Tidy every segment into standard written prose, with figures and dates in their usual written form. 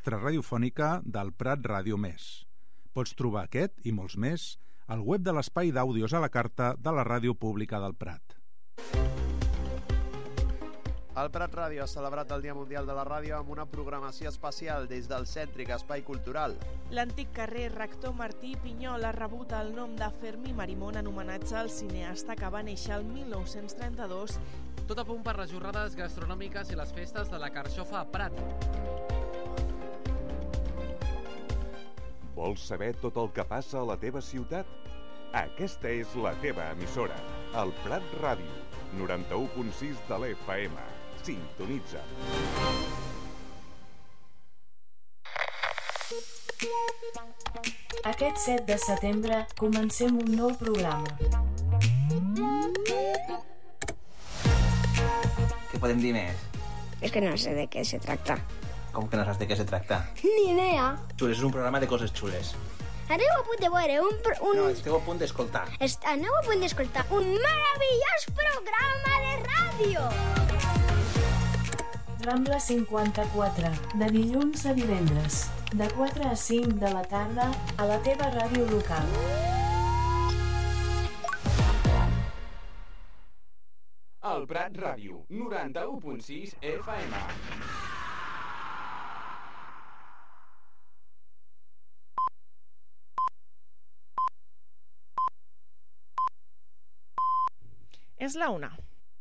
Mostra radiofònica del Prat Ràdio Més. Pots trobar aquest i molts més al web de l'espai d'àudios a la carta de la Ràdio Pública del Prat. El Prat Ràdio ha celebrat el Dia Mundial de la Ràdio amb una programació especial des del cèntric espai cultural. L'antic carrer Rector Martí Pinyol ha rebut el nom de Fermí Marimón en homenatge al cineasta que va néixer el 1932. Tot a punt per les jornades gastronòmiques i les festes de la Carxofa a Prat. Vols saber tot el que passa a la teva ciutat? Aquesta és la teva emissora, el Prat Ràdio, 91.6 de l'FM. Sintonitza. Aquest 7 de setembre comencem un nou programa. Què podem dir més? És que no sé de què se tracta. Com que no saps de què se tracta? Ni idea. Xules, és un programa de coses xules. Aneu a punt de veure No, esteu a punt d'escoltar. Aneu a punt d'escoltar un meravellós programa de ràdio. Rambla 54, de dilluns a divendres, de 4 a 5 de la tarda, a la teva ràdio local. El Prat Ràdio, 91.6 FM. És la 1.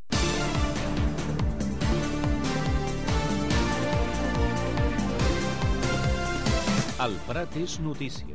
El Prat és notícia.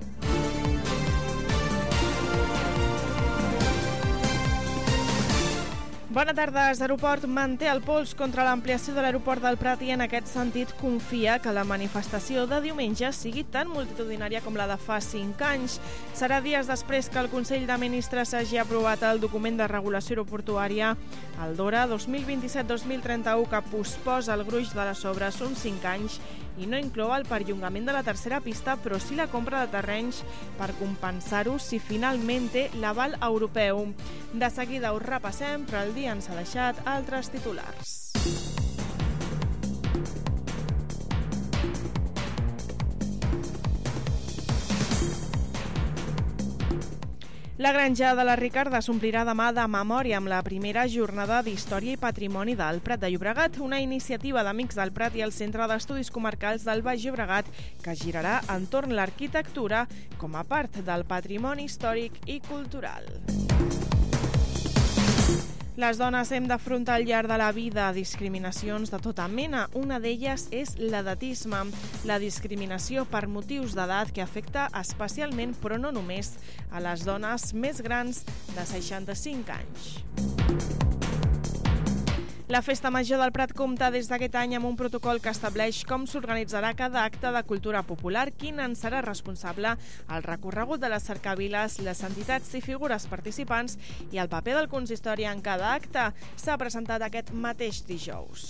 Bona tarda. Aeroport manté el pols contra l'ampliació de l'aeroport del Prat i en aquest sentit confia que la manifestació de diumenge sigui tan multitudinària com la de fa 5 anys. Serà dies després que el Consell de Ministres hagi aprovat el document de regulació aeroportuària, el DORA 2027-2031, que posposa el gruix de les obres uns 5 anys i no inclou el perllongament de la tercera pista, però sí la compra de terrenys per compensar-ho si finalment té l'aval europeu. De seguida us repassem, però el dia ens ha deixat altres titulars. La Granja de la Ricarda s'omplirà demà de memòria amb la primera jornada d'Història i Patrimoni del Prat de Llobregat, una iniciativa d'Amics del Prat i el Centre d'Estudis Comarcals del Baix Llobregat que girarà entorn l'arquitectura com a part del patrimoni històric i cultural. Les dones hem d'afrontar al llarg de la vida discriminacions de tota mena. Una d'elles és l'edatisme, la discriminació per motius d'edat que afecta especialment, però no només, a les dones més grans de 65 anys. La Festa Major del Prat compta des d'aquest any amb un protocol que estableix com s'organitzarà cada acte de cultura popular, qui en serà responsable, el recorregut de les cercaviles, les entitats i figures participants i el paper del consistori en cada acte. S'ha presentat aquest mateix dijous.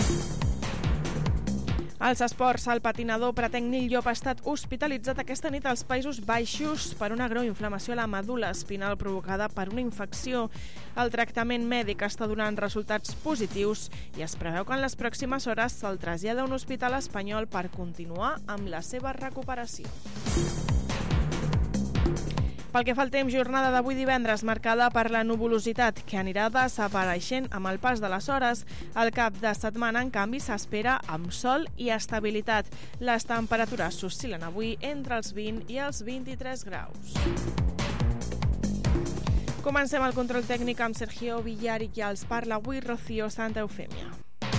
Als esports, el patinador pratenc Nil Llop ha estat hospitalitzat aquesta nit als Països Baixos per una greu inflamació a la medul·la espinal provocada per una infecció. El tractament mèdic està donant resultats positius i es preveu que en les pròximes hores se'l trasllada a un hospital espanyol per continuar amb la seva recuperació. Pel que fa al temps, jornada d'avui divendres marcada per la nuvolositat que anirà desapareixent amb el pas de les hores. El cap de setmana, en canvi, s'espera amb sol i estabilitat. Les temperatures s'oscil·len avui entre els 20 i els 23 graus. Comencem el control tècnic amb Sergio Villar i qui els parla avui Rocío Santa Eufèmia.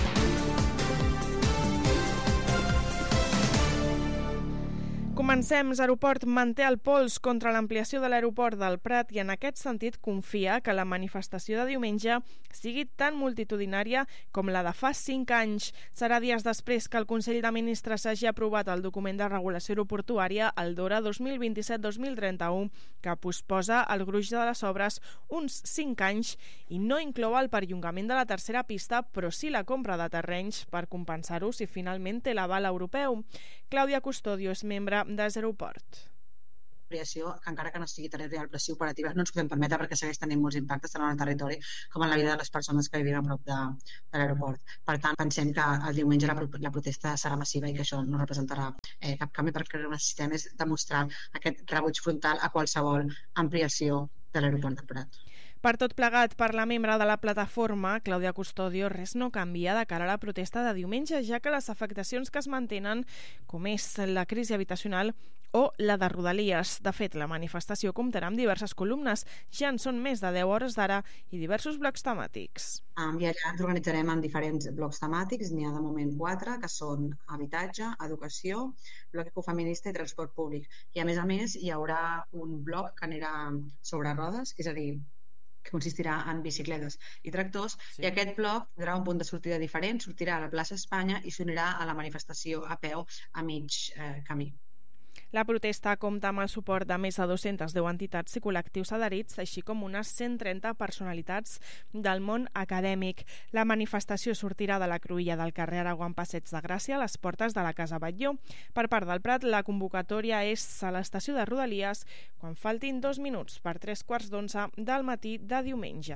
Comencem. L'aeroport manté el pols contra l'ampliació de l'aeroport del Prat i en aquest sentit confia que la manifestació de diumenge sigui tan multitudinària com la de fa 5 anys. Serà dies després que el Consell de Ministres hagi aprovat el document de regulació aeroportuària, el DORA 2027-2031, que posposa el gruix de les obres uns 5 anys i no inclou el perllongament de la tercera pista, però sí la compra de terrenys per compensar-ho si finalment té l'aval europeu. Clàudia Custodio és membre d'Aeroport. ampliació que encara que no sigui territorial però sí operativa no ens podem permetre perquè segueix tenint molts impactes tant en el territori com en la vida de les persones que vivim a prop de l'aeroport. Per tant, pensem que el diumenge la protesta serà massiva i que això no representarà cap canvi, perquè el que necessitem és demostrar aquest rebuig frontal a qualsevol ampliació de l'aeroport del Prat. Per tot plegat, per la membre de la plataforma, Clàudia Custodio, res no canvia de cara a la protesta de diumenge, ja que les afectacions que es mantenen, com és la crisi habitacional o la de Rodalies. De fet, la manifestació comptarà amb diverses columnes, ja en són més de 10 hores d'ara, i diversos blocs temàtics. I allà ens organitzarem en diferents blocs temàtics, n'hi ha de moment 4, que són habitatge, educació, bloc ecofeminista i transport públic. I a més hi haurà un bloc que anirà sobre rodes, és a dir, que consistirà en bicicletes i tractors, i aquest bloc tindrà un punt de sortida diferent, sortirà a la plaça Espanya i s'unirà a la manifestació a peu a mig camí. La protesta compta amb el suport de més de 210 entitats i col·lectius adherits, així com unes 130 personalitats del món acadèmic. La manifestació sortirà de la cruïlla del carrer Araguant Passeig de Gràcia a les portes de la Casa Batlló. Per part del Prat, la convocatòria és a l'estació de Rodalies quan faltin 2 minuts per 3:15 del matí de diumenge.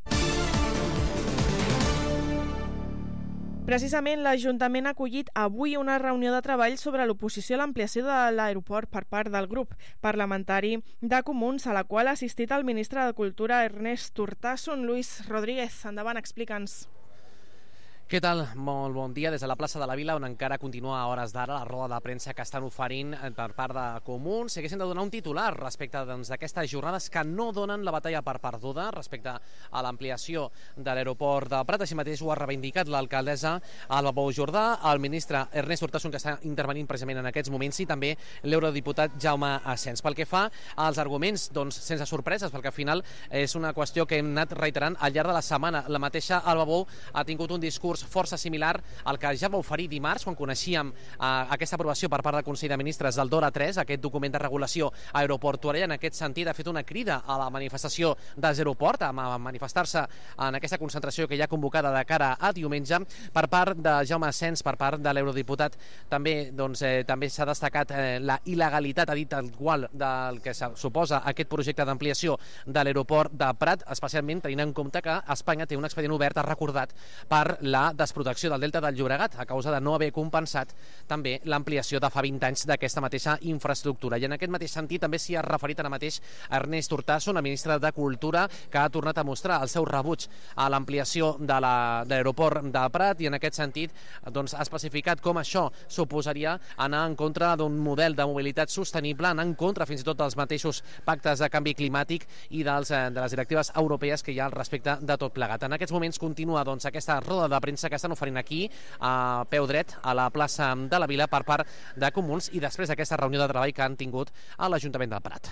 Precisament, l'Ajuntament ha acollit avui una reunió de treball sobre l'oposició a l'ampliació de l'aeroport per part del grup parlamentari de Comuns, a la qual ha assistit el ministre de Cultura, Ernest Urtasun. Luis Rodríguez, endavant, explica'ns. Què tal? Molt bon dia des de la plaça de la Vila, on encara continua a hores d'ara la roda de premsa que estan oferint per part de Comuns. Si haguessin de donar un titular respecte d'aquestes jornades que no donen la batalla per perduda respecte a l'ampliació de l'aeroport del Prat. Així mateix ho ha reivindicat l'alcaldessa Alba Pou Jordà, el ministre Ernest Urtasun, que està intervenint precisament en aquests moments, i també l'eurodiputat Jaume Asens. Pel que fa als arguments, doncs sense sorpreses, perquè al final és una qüestió que hem anat reiterant al llarg de la setmana. La mateixa Alba Pou ha tingut un discurs força similar al que ja va oferir dimarts quan coneixíem aquesta aprovació per part del Consell de Ministres del DORA 3, aquest document de regulació aeroportuària. En aquest sentit ha fet una crida a la manifestació de Zeroport, a manifestar-se en aquesta concentració que hi ha convocada de cara a diumenge per part de Jaume Asens, per part de l'eurodiputat. També s'ha destacat la il·legalitat, ha dit tal qual, del que suposa aquest projecte d'ampliació de l'aeroport de Prat, especialment tenint en compte que Espanya té un expedient obert, ha recordat, per la desprotecció del Delta del Llobregat a causa de no haver compensat també l'ampliació de fa 20 anys d'aquesta mateixa infraestructura. I en aquest mateix sentit també s'hi ha referit ara mateix Ernest Urtasun, el ministre de Cultura, que ha tornat a mostrar el seu rebuig a l'ampliació de l'aeroport de Prat, i en aquest sentit ha especificat com això suposaria anar en contra d'un model de mobilitat sostenible, anar en contra fins i tot dels mateixos pactes de canvi climàtic i de les directives europees que hi ha al respecte de tot plegat. En aquests moments continua aquesta roda de premsa que estan oferint aquí a peu dret a la plaça de la Vila per part de Comuns, i després d'aquesta reunió de treball que han tingut a l'Ajuntament del Prat.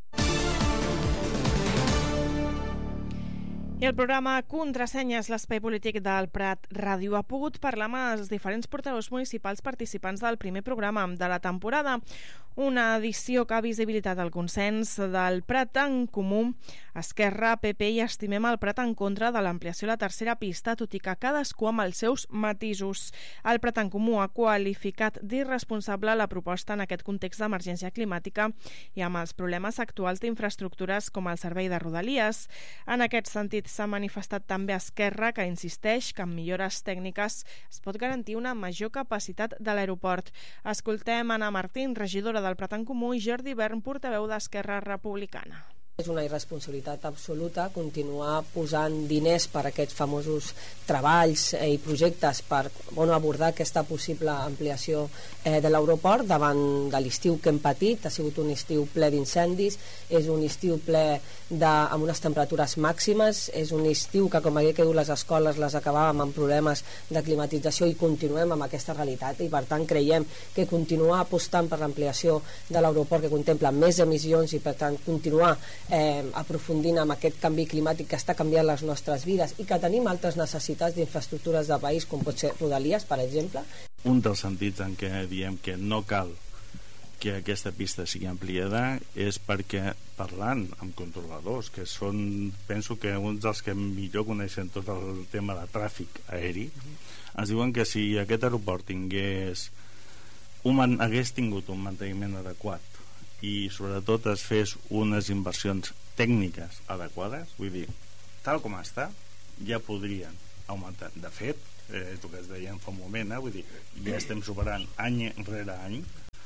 I el programa Contrasenyes, l'espai polític del Prat Ràdio, ha pogut parlar amb els diferents portaveus municipals participants del primer programa de la temporada. Una edició que ha visibilitat el consens del Prat en Comú, Esquerra, PP i Estimem el Prat en contra de l'ampliació a la tercera pista, tot i que cadascú amb els seus matisos. El Prat en Comú ha qualificat d'irresponsable la proposta en aquest context d'emergència climàtica i amb els problemes actuals d'infraestructures com el servei de Rodalies. En aquest sentit, s'ha manifestat també Esquerra, que insisteix que amb millores tècniques es pot garantir una major capacitat de l'aeroport. Escoltem Anna Martín, regidora del Prat en Comú, i Jordi Bern, portaveu d'Esquerra Republicana. És una irresponsabilitat absoluta continuar posant diners per a aquests famosos treballs i projectes per abordar aquesta possible ampliació de l'aeroport davant de l'estiu que hem patit. Ha sigut un estiu ple d'incendis, és un estiu ple amb unes temperatures màximes, és un estiu que, com havia caigut les escoles, les acabàvem amb problemes de climatització, i continuem amb aquesta realitat, i per tant creiem que continuar apostant per l'ampliació de l'aeroport, que contempla més emissions, i per tant continuar aprofundint amb aquest canvi climàtic que està canviant les nostres vides i que tenim altres necessitats d'infraestructures de país, com pot ser Rodalies, per exemple. Un dels sentits en què diem que no cal que aquesta pista sigui ampliada és perquè, parlant amb controladors, que són, penso que uns dels que millor coneixen tot el tema de tràfic aeri, ens diuen que si aquest aeroport hagués tingut un manteniment adequat i sobretot es fes unes inversions tècniques adequades, vull dir, tal com està, ja podrien augmentar. De fet, és el que es deia fa un moment, vull dir, ja estem superant any rere any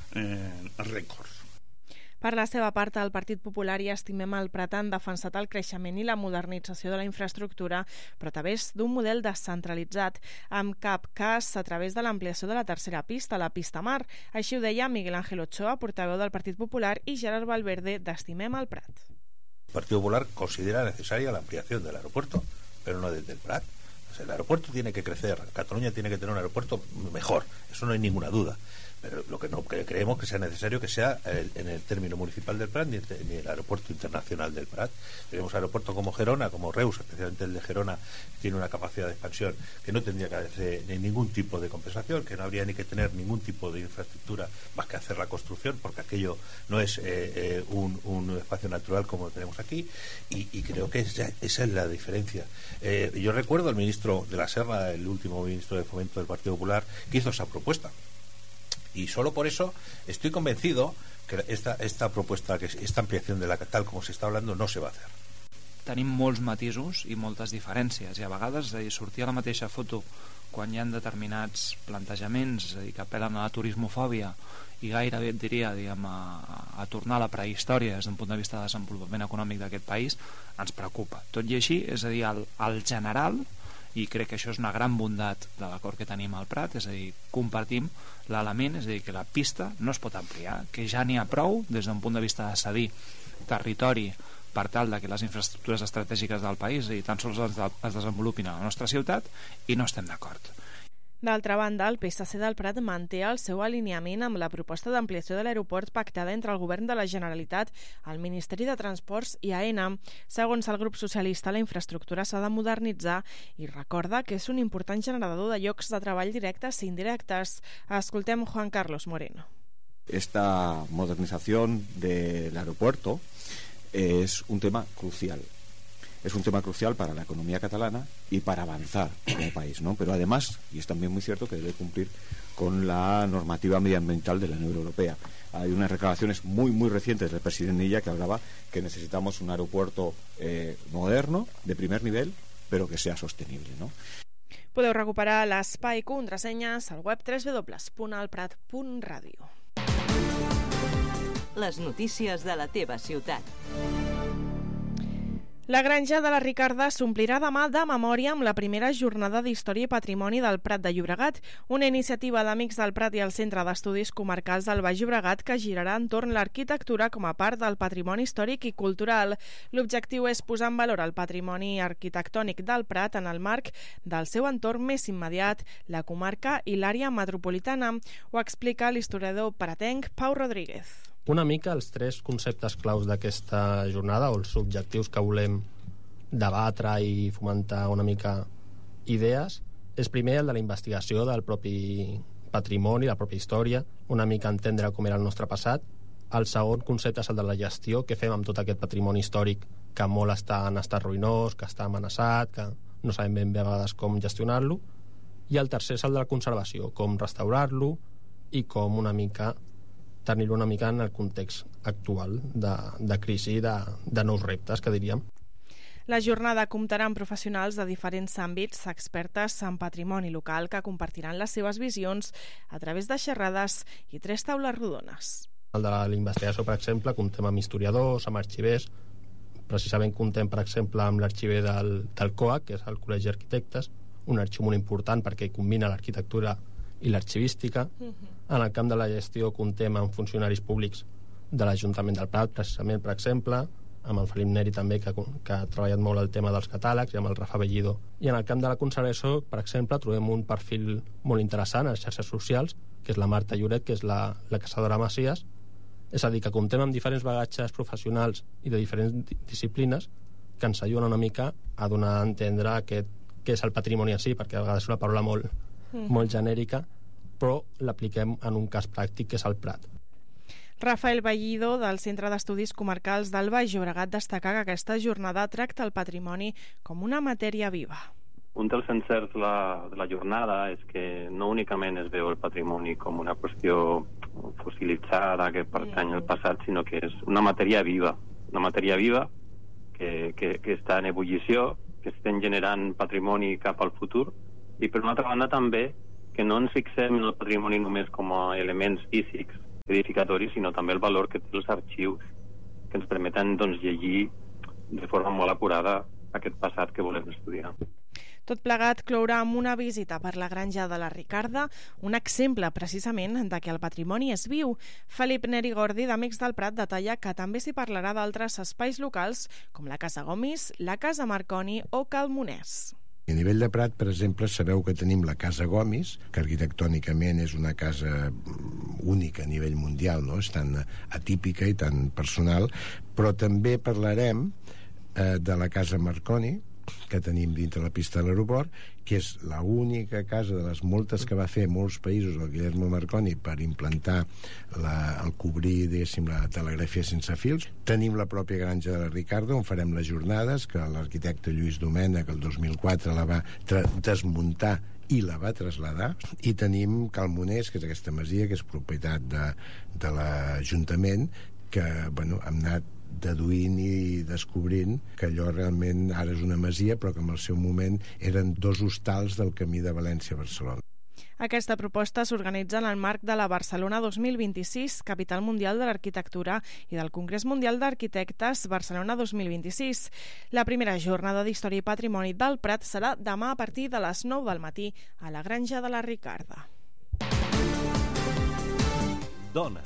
rècords. Per la seva part, el Partit Popular i Estimem el Prat han defensat el creixement i la modernització de la infraestructura, però a través d'un model descentralitzat, en cap cas a través de l'ampliació de la tercera pista, la pista Mar. Així ho deia Miguel Ángel Ochoa, portaveu del Partit Popular, i Gerard Valverde, d'Estimem el Prat. El Partido Popular considera necesaria la ampliación del aeropuerto, pero no desde el Prat. O sea, el aeropuerto tiene que crecer, Cataluña tiene que tener un aeropuerto mejor, eso no hay ninguna duda. Pero lo que no creemos que sea necesario que sea en el término municipal del Prat ni el aeropuerto internacional del Prat. Tenemos aeropuertos como Gerona, como Reus, especialmente el de Gerona, tiene una capacidad de expansión que no tendría que hacer ningún tipo de compensación, que no habría ni que tener ningún tipo de infraestructura más que hacer la construcción, porque aquello no es un espacio natural como lo tenemos aquí, y creo que esa es la diferencia. Yo recuerdo al ministro de la Serra, el último ministro de Fomento del Partido Popular, que hizo esa propuesta. Y solo por eso estoy convencido que esta propuesta, que esta ampliación de la tal como se está hablando, no se va a hacer. Tenim molts matisos i moltes diferències, i a vegades sortir a la mateixa foto quan hi ha determinats plantejaments, és a dir, que apel·len a la turismofòbia i gairebé et diria, a tornar a la prehistòria des d'un punt de vista de desenvolupament econòmic d'aquest país, ens preocupa. Tot i així, és a dir, al general, i crec que això és una gran bondat de l'acord que tenim al Prat, és a dir, compartim l'element, és a dir, que la pista no es pot ampliar, que ja n'hi ha prou des d'un punt de vista de cedir territori per tal que les infraestructures estratègiques del país tan sols es desenvolupin a la nostra ciutat, i no estem d'acord. D'altra banda, el PSC del Prat manté el seu alineament amb la proposta d'ampliació de l'aeroport pactada entre el Govern de la Generalitat, el Ministeri de Transports i AENA. Segons el grup socialista, la infraestructura s'ha de modernitzar i recorda que és un important generador de llocs de treball directes i indirectes. Escoltem Juan Carlos Moreno. Esta modernización del aeropuerto es un tema crucial. Es un tema crucial para la economía catalana y para avanzar como país, ¿no? Pero además, y es también muy cierto, que debe cumplir con la normativa medioambiental de la Unión Europea. Hay unas declaraciones muy recientes del presidente Illa que hablaba que necesitamos un aeropuerto moderno, de primer nivel, pero que sea sostenible, ¿no? Podeu recuperar l'espai contrasenyes al web www.alprat.radio. Les notícies de la teva ciutat. La Granja de la Ricarda s'omplirà demà de memòria amb la primera jornada d'Història i Patrimoni del Prat de Llobregat, una iniciativa d'Amics del Prat i el Centre d'Estudis Comarcals del Baix Llobregat que girarà entorn l'arquitectura com a part del patrimoni històric i cultural. L'objectiu és posar en valor el patrimoni arquitectònic del Prat en el marc del seu entorn més immediat, la comarca i l'àrea metropolitana. Ho explica l'historiador pratenc Pau Rodríguez. Una mica els tres conceptes claus d'aquesta jornada, o els objectius que volem debatre i fomentar una mica idees, és primer el de la investigació del propi patrimoni, la pròpia història, una mica entendre com era el nostre passat. El segon concepte és el de la gestió, que fem amb tot aquest patrimoni històric que molt està en estat ruïnós, que està amenaçat, que no sabem ben bé a vegades com gestionar-lo. I el tercer és el de la conservació, com restaurar-lo i com una mica tenir-lo una mica en el context actual de crisi, de nous reptes, que diríem. La jornada comptarà amb professionals de diferents àmbits, expertes en patrimoni local, que compartiran les seves visions a través de xerrades i 3 taules rodones. El de la investigació, per exemple, comptem amb historiadors, amb arxivers. Precisament comptem, per exemple, amb l'arxiver del COAC, que és el Col·legi d'Arquitectes, un arxiu molt important perquè combina l'arquitectura i l'arxivística. En el camp de la gestió comptem amb funcionaris públics de l'Ajuntament del Prat, precisament, per exemple, amb el Felip Neri també, que ha treballat molt el tema dels catàlegs, i amb el Rafa Bellido. I en el camp de la conservació, per exemple, trobem un perfil molt interessant a les xarxes socials, que és la Marta Lloret, que és la caçadora Macias. És a dir, que comptem amb diferents bagatges professionals i de diferents disciplines que ens ajuden una mica a donar a entendre què és el patrimoni en si, perquè a vegades és una paraula molt genèrica, però l'apliquem en un cas pràctic, que és el Prat. Rafael Bellido, del Centre d'Estudis Comarcals del Baix Llobregat, destaca que aquesta jornada tracta el patrimoni com una matèria viva. Un dels encerts de la jornada és que no únicament es veu el patrimoni com una qüestió fossilitzada inanimada que pertany al passat, sinó que és una matèria viva que està en ebullició, que estem generant patrimoni cap al futur, i per una altra banda també que no ens fixem en el patrimoni només com a elements físics edificatoris, sinó també el valor que té els arxius que ens permeten llegir de forma molt acurada aquest passat que volem estudiar. Tot plegat clourà amb una visita per la granja de la Ricarda, un exemple precisament de que el patrimoni és viu. Felip Neri Gordi, d'Amics del Prat, detalla que també s'hi parlarà d'altres espais locals com la Casa Gomis, la Casa Marconi o Cal Monès. A nivell de Prat, per exemple, sabeu que tenim la Casa Gomis, que arquitectònicament és una casa única a nivell mundial, no? És tan atípica i tan personal, però també parlarem de la Casa Marconi, que tenim dintre la pista de l'aeroport, que és l'única casa de les moltes que va fer molts països el Guillermo Marconi per implantar el cobrir, diguéssim, la telegrafia sense fils. Tenim la pròpia granja de la Ricarda, on farem les jornades, que l'arquitecte Lluís Domènech el 2004 la va desmuntar i la va traslladar, i tenim Cal Monès, que és aquesta masia que és propietat de l'Ajuntament, que hem anat deduint i descobrint que allò realment ara és una masia, però que en el seu moment eren 2 hostals del camí de València a Barcelona. Aquesta proposta s'organitza en el marc de la Barcelona 2026, Capital Mundial de l'Arquitectura, i del Congrés Mundial d'Arquitectes Barcelona 2026. La primera jornada d'Història i Patrimoni del Prat serà demà a partir de les 9 del matí a la granja de la Ricarda. Dones.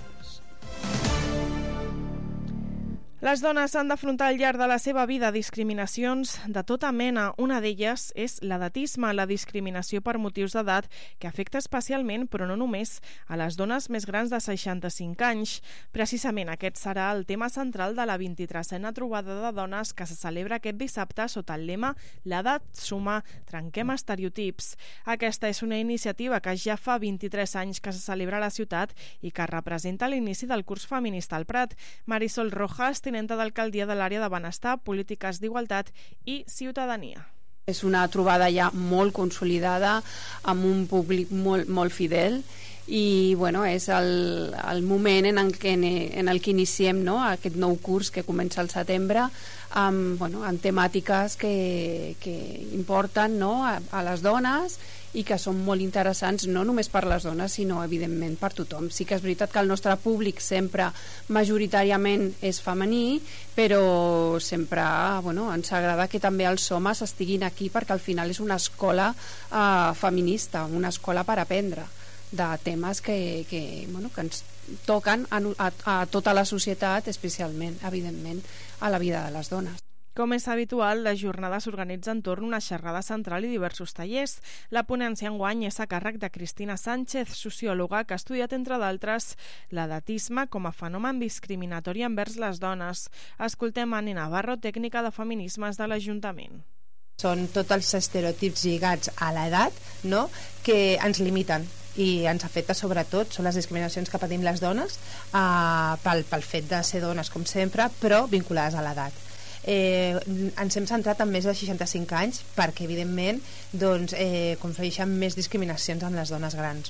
Les dones han d'afrontar al llarg de la seva vida discriminacions de tota mena. Una d'elles és l'edatisme, la discriminació per motius d'edat, que afecta especialment, però no només, a les dones més grans de 65 anys. Precisament aquest serà el tema central de la 23a trobada de dones que se celebra aquest dissabte sota el lema "L'edat suma, trenquem estereotips". Aquesta és una iniciativa que ja fa 23 anys que se celebra a la ciutat i que representa l'inici del curs feminista al Prat. Marisol Rojas, tinenta d'alcaldia de l'àrea de benestar, polítiques d'igualtat i ciutadania. És una trobada ja molt consolidada, amb un públic molt fidel, i és el moment en el que iniciem aquest nou curs que comença al setembre amb temàtiques que importen a les dones i que són molt interessants no només per les dones sinó evidentment per tothom. Sí que és veritat que el nostre públic sempre majoritàriament és femení, però sempre ens agrada que també els homes estiguin aquí perquè al final és una escola feminista, una escola per aprendre de temes que ens toquen a tota la societat, especialment, evidentment, a la vida de les dones. Com és habitual, la jornada s'organitza entorn una xerrada central i diversos tallers. La ponència enguany és a càrrec de Cristina Sánchez, sociòloga, que ha estudiat, entre d'altres, l'edatisme com a fenomen discriminatori envers les dones. Escoltem Anna Navarro, tècnica de feminismes de l'Ajuntament. Són tots els estereotips lligats a l'edat que ens limiten i ens afecta sobretot, són les discriminacions que patim les dones pel fet de ser dones, com sempre, però vinculades a l'edat. Ens hem centrat en més de 65 anys perquè evidentment conflueixen més discriminacions amb les dones grans,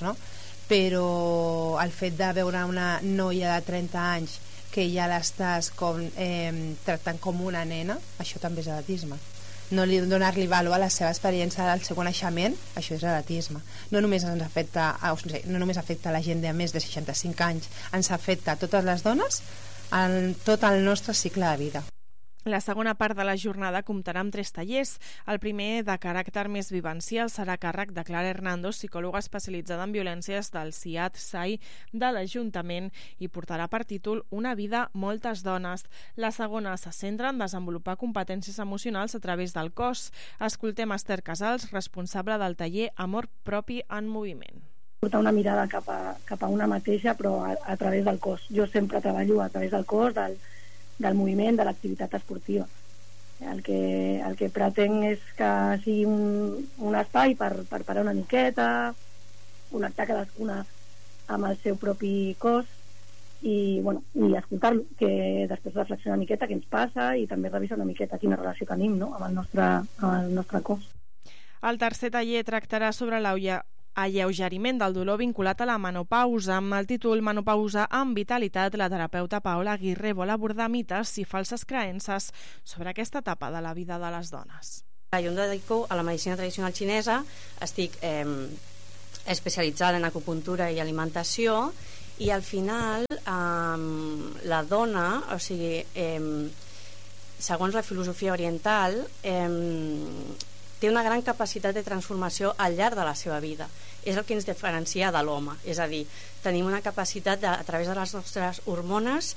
però el fet de veure una noia de 30 anys que ja l'estàs tractant com una nena, això també és edatisme. No donar-li valor a la seva experiència, al seu coneixement, això és edatisme. No només afecta la gent de més de 65 anys, ens afecta a totes les dones en tot el nostre cicle de vida. La segona part de la jornada comptarà amb 3 tallers. El primer, de caràcter més vivencial, serà a càrrec de Clara Hernando, psicòloga especialitzada en violències del CIAT-SAI de l'Ajuntament, i portarà per títol Una vida, moltes dones. La segona se centra en desenvolupar competències emocionals a través del cos. Escoltem Esther Casals, responsable del taller Amor propi en moviment. Portar una mirada cap a una mateixa, però a través del cos. Jo sempre treballo a través del cos, del moviment, de l'activitat esportiva. El que pretenc és que sigui un espai per parar una miqueta, connectar cadascuna amb el seu propi cos i escoltar-lo, que després reflexionar una miqueta què ens passa i també revisar una miqueta quina relació tenim amb el nostre cos. El tercer taller tractarà sobre alleugeriment del dolor vinculat a la menopausa. Amb el títol Menopausa amb vitalitat, la terapeuta Paola Aguirre vol abordar mites i falses creences sobre aquesta etapa de la vida de les dones. Jo em dedico a la medicina tradicional xinesa, estic especialitzada en acupuntura i alimentació, i al final la dona, o sigui, segons la filosofia oriental, té una gran capacitat de transformació al llarg de la seva vida. És el que ens diferencia de l'home, és a dir, tenim una capacitat a través de les nostres hormones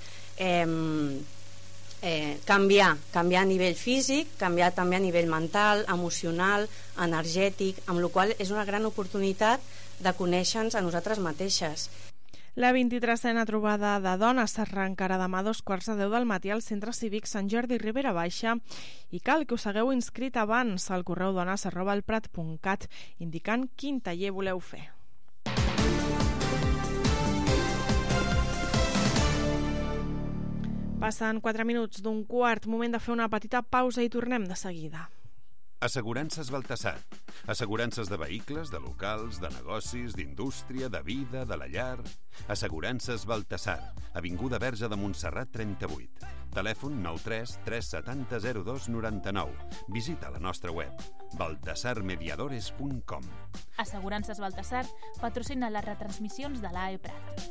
canviar a nivell físic, canviar també a nivell mental, emocional, energètic, amb la qual cosa és una gran oportunitat de conèixer-nos a nosaltres mateixes. La 23a trobada de dones s'arrencarà demà a 2:15 del matí al Centre Cívic Sant Jordi Ribera Baixa i cal que us hagueu inscrit abans al correu dones@elprat.cat indicant quin taller voleu fer. Passen 4 minuts d'un quart, moment de fer una petita pausa i tornem de seguida. Assegurances Baltasar. Assegurances de vehicles, de locals, de negocis, d'indústria, de vida, de la llar. Assegurances Baltasar. Avinguda Verge de Montserrat 38. Telèfon 93 370 02 99. Visita la nostra web baltasarmediadores.com. Assegurances Baltasar patrocina les retransmissions de l'AE Prat.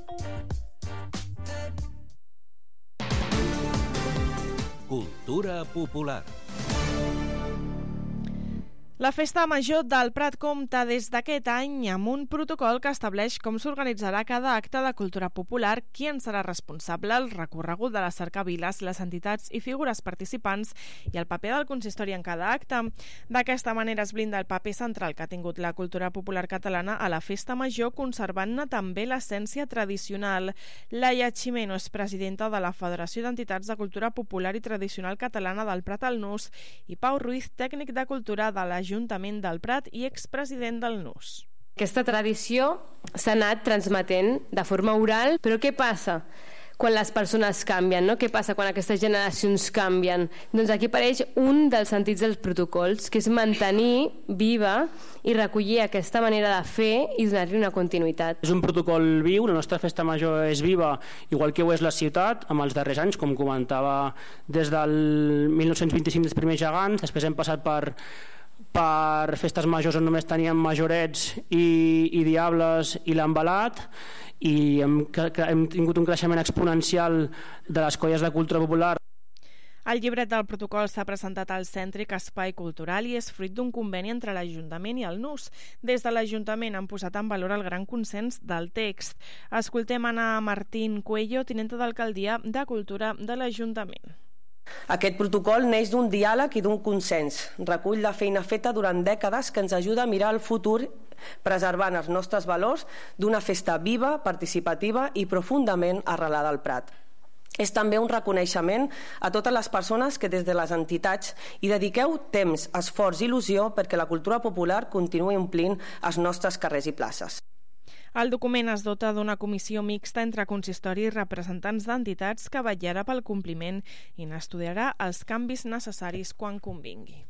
Cultura popular. La Festa Major del Prat compta des d'aquest any amb un protocol que estableix com s'organitzarà cada acte de cultura popular, qui en serà responsable, el recorregut de les cercaviles, les entitats i figures participants i el paper del consistori en cada acte. D'aquesta manera es blinda el paper central que ha tingut la cultura popular catalana a la Festa Major, conservant-ne també l'essència tradicional. Laia Ximeno és presidenta de la Federació d'Entitats de Cultura Popular i Tradicional Catalana del Prat al Nus i Pau Ruiz, tècnic de cultura de l'Ajuntament del Prat i expresident del Nus. Aquesta tradició s'ha anat transmetent de forma oral, però què passa quan les persones canvien, no? Què passa quan aquestes generacions canvien? Doncs aquí apareix un dels sentits dels protocols, que és mantenir viva i recollir aquesta manera de fer i donar-li una continuïtat. És un protocol viu, la nostra festa major és viva, igual que ho és la ciutat, amb els darrers anys, com comentava, des del 1925 dels primers gegants, després hem passat per festes majors on només teníem majorets i diables i l'embalat, i hem tingut un creixement exponencial de les colles de cultura popular. El llibret del protocol s'ha presentat al Cèntric Espai Cultural i és fruit d'un conveni entre l'Ajuntament i el Nus. Des de l'Ajuntament han posat en valor el gran consens del text. Escoltem Ana Martín Cuello, tinenta d'alcaldia de Cultura de l'Ajuntament. Aquest protocol neix d'un diàleg i d'un consens. Recull la feina feta durant dècades que ens ajuda a mirar el futur preservant els nostres valors d'una festa viva, participativa i profundament arrelada al Prat. És també un reconeixement a totes les persones que des de les entitats hi dediqueu temps, esforç i il·lusió perquè la cultura popular continuï omplint els nostres carrers i places. El document es dota d'una comissió mixta entre consistori i representants d'entitats que vetllarà pel compliment i n'estudiarà els canvis necessaris quan convingui.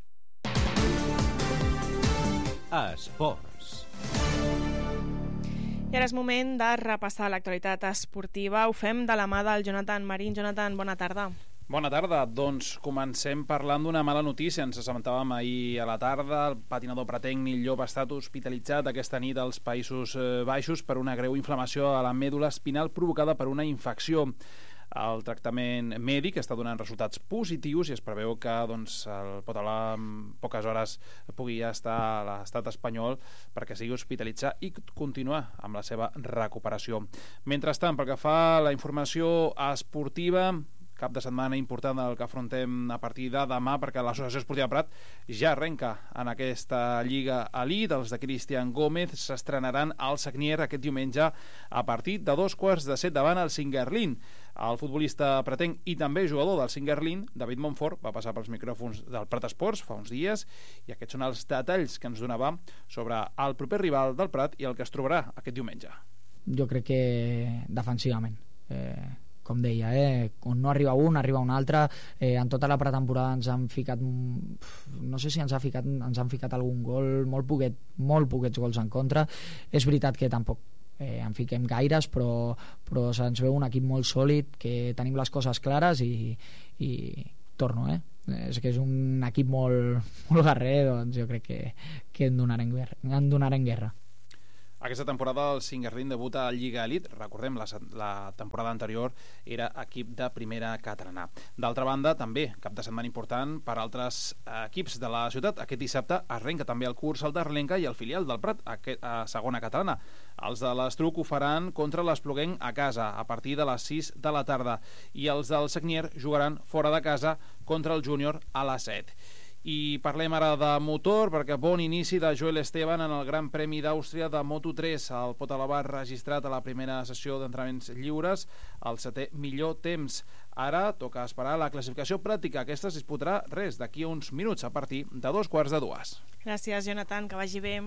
Esports. I ara és moment de repassar l'actualitat esportiva. Ho fem de la mà del Jonathan Marín. Jonathan, bona tarda. Bona tarda, doncs comencem parlant d'una mala notícia. Ens assabentàvem ahir a la tarda, el patinador pratenc Nil Llop ha estat hospitalitzat aquesta nit als Països Baixos per una greu inflamació a la mèdula espinal provocada per una infecció. El tractament mèdic està donant resultats positius i es preveu que pot hablar en poques hores pugui ja estar a l'estat espanyol perquè sigui hospitalitzat i continuar amb la seva recuperació. Mentrestant, pel que fa a la informació esportiva, cap de setmana important el que afrontem a partir de demà, perquè l'Associació Esportiva Prat ja arrenca en aquesta Lliga Elite. Els de Cristian Gómez s'estrenaran al Sagnier aquest diumenge a partir de 2:15 davant el Singuerlín. El futbolista pratenc i també jugador del Singuerlín, David Montfort, va passar pels micròfons del Prat Esports fa uns dies i aquests són els detalls que ens donava sobre el proper rival del Prat i el que es trobarà aquest diumenge. Jo crec que defensivament com deia, on no arriba un, arriba un altre. En tota la pretemporada ens han ficat, no sé si ens han ficat algun gol, molt poquets gols en contra. És veritat que tampoc en fiquem gaires, però se'ns veu un equip molt sòlid, que tenim les coses clares i torno, és que és un equip molt guerrer, doncs jo crec que en donarem guerra. Aquesta temporada el Singerlin debuta a Lliga Elite. Recordem, la temporada anterior era equip de primera catalana. D'altra banda, també, cap de setmana important per altres equips de la ciutat. Aquest dissabte arrenca també el curs el d'Arlenca i el filial del Prat a segona catalana. Els de l'Estruc ho faran contra l'Espluguenc a casa a partir de les 6 de la tarda i els del Sagnier jugaran fora de casa contra el Júnior a les 7. I parlem ara de motor, perquè bon inici de Joel Esteban en el Gran Premi d'Àustria de Moto3. El pot elevar registrat a la primera sessió d'entrenaments lliures el 7è millor temps. Ara toca esperar la classificació pràctica. Aquesta es disputarà d'aquí a uns minuts, a partir de 2:45. Gràcies, Jonathan, que vagi bé.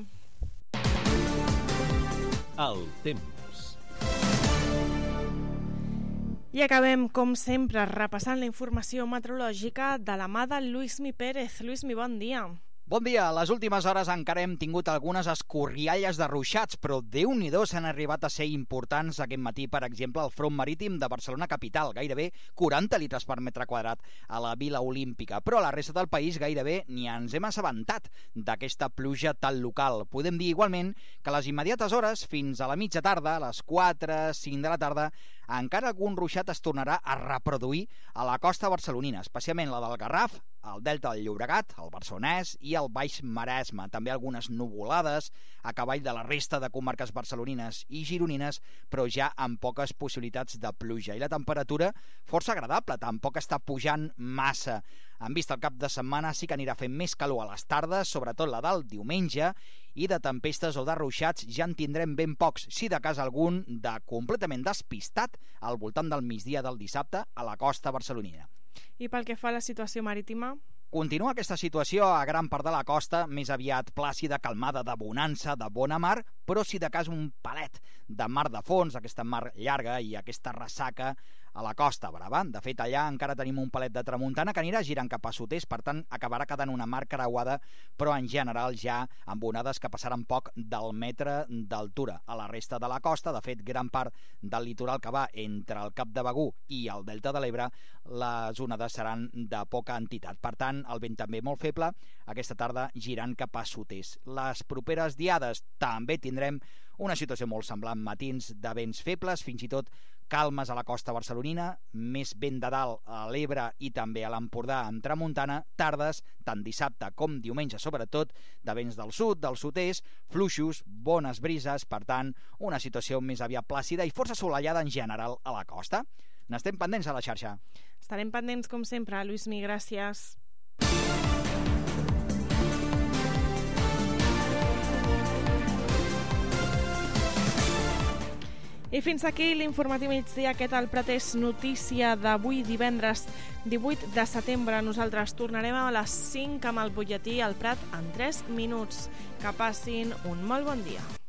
El temps. I acabem, com sempre, repassant la informació meteorològica de la mà de Lluís Pérez. Lluís, bon dia. Bon dia. Les últimes hores encara hem tingut algunes escorrialles de ruixats, però Déu-n'hi-do s'han arribat a ser importants aquest matí, per exemple, al front marítim de Barcelona capital, gairebé 40 litres per metre quadrat a la Vila Olímpica. Però a la resta del país gairebé ni ens hem assabentat d'aquesta pluja tan local. Podem dir igualment que a les immediates hores, fins a la mitja tarda, a les 4, 5 de la tarda, encara algun ruixat es tornarà a reproduir a la costa barcelonina, especialment la del Garraf, el Delta del Llobregat, el Barcelonès i el Baix Maresme. També algunes nuvolades a cavall de la resta de comarques barcelonines i gironines, però ja amb poques possibilitats de pluja. I la temperatura força agradable, tampoc està pujant massa. En vista el cap de setmana sí que anirà fent més calor a les tardes, sobretot la del diumenge, i de tempestes o de ruixats ja en tindrem ben pocs, si de cas algun de completament despistat al voltant del migdia del dissabte a la costa barcelonina. I pel que fa a la situació marítima? Continua aquesta situació a gran part de la costa, més aviat plàcida, calmada, de bonança, de bona mar, però si de cas un palet de mar de fons, aquesta mar llarga i aquesta ressaca a la costa brava. De fet, allà encara tenim un palet de tramuntana que anirà girant cap a sud-est, per tant, acabarà quedant una mar creuada, però en general ja amb onades que passaran poc del metre d'altura. A la resta de la costa, de fet, gran part del litoral que va entre el Cap de Begur i el Delta de l'Ebre, les onades seran de poca entitat. Per tant, el vent també molt feble, aquesta tarda girant cap a sud-est. Les properes diades també tindrem una situació molt semblant, matins de vents febles, fins i tot calmes a la costa barcelonina, més vent de dalt a l'Ebre i també a l'Empordà amb tramuntana, tardes, tant dissabte com diumenge sobretot, de vents del sud, del sud-est, fluixos, bones brises, per tant, una situació més aviat plàcida i força assolellada en general a la costa. N'estem pendents a la xarxa. Estarem pendents com sempre. Lluís, gràcies. I fins aquí l'informatiu migdia. Aquest al Prat és notícia d'avui, divendres 18 de setembre. Nosaltres tornarem a les 5 amb el butlletí al Prat en 3 minuts. Que passin un molt bon dia.